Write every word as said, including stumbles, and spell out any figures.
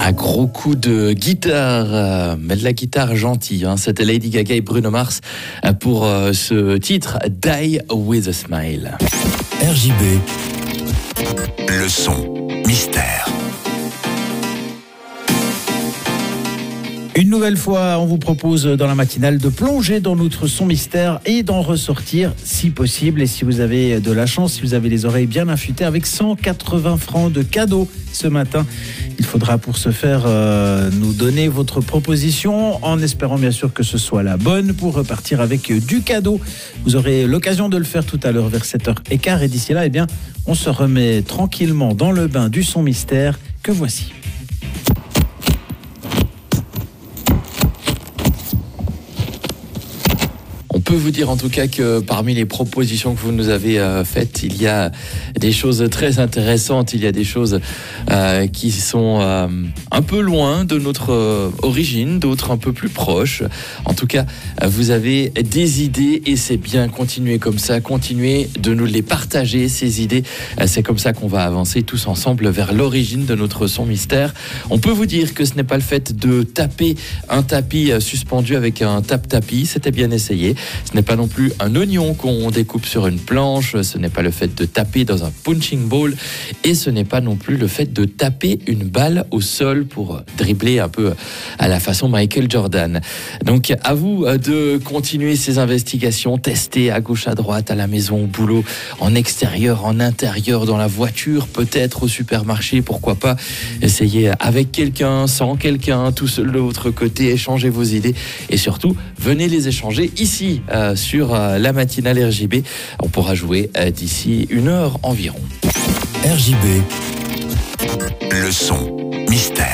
Un gros coup de guitare, euh, mais de la guitare gentille. Hein. C'était Lady Gaga et Bruno Mars euh, pour euh, ce titre Die With A Smile. R J B, le son mystère. Une nouvelle fois, on vous propose dans la matinale de plonger dans notre son mystère et d'en ressortir si possible. Et si vous avez de la chance, si vous avez les oreilles bien affûtées, avec cent quatre-vingts francs de cadeaux ce matin, il faudra pour ce faire euh, nous donner votre proposition, en espérant bien sûr que ce soit la bonne pour repartir avec du cadeau. Vous aurez l'occasion de le faire tout à l'heure vers sept heures quinze. Et d'ici là, eh bien, on se remet tranquillement dans le bain du son mystère que voici. On peut vous dire en tout cas que parmi les propositions que vous nous avez euh, faites, il y a des choses très intéressantes, il y a des choses euh, qui sont euh, un peu loin de notre euh, origine, d'autres un peu plus proches. En tout cas, euh, vous avez des idées et c'est bien, continuez comme ça, continuez de nous les partager, ces idées. Euh, c'est comme ça qu'on va avancer tous ensemble vers l'origine de notre son mystère. On peut vous dire que ce n'est pas le fait de taper un tapis euh, suspendu avec un tape-tapis, c'était bien essayé. Ce n'est pas non plus un oignon qu'on découpe sur une planche, ce n'est pas le fait de taper dans un punching ball et ce n'est pas non plus le fait de taper une balle au sol pour dribbler un peu à la façon Michael Jordan. Donc à vous de continuer ces investigations, tester à gauche, à droite, à la maison, au boulot, en extérieur, en intérieur, dans la voiture, peut-être au supermarché, pourquoi pas. Essayez avec quelqu'un, sans quelqu'un, tout seul de l'autre côté, échangez vos idées et surtout venez les échanger ici Euh, sur euh, la matinale R J B. On pourra jouer euh, d'ici une heure environ. R J B, le son mystère.